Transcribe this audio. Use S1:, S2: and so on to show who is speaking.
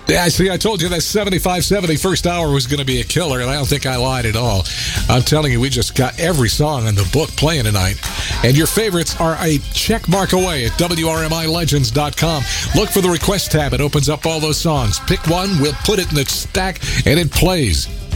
S1: Yeah, see, I told you that 75-70 first hour was going to be a killer, and I don't think I lied at all. I'm telling you, we just got every song in the book playing tonight. And your favorites are a check mark away at WRMILegends.com. Look for the request tab. It opens up all those songs. Pick one, we'll put it in the stack, and it plays.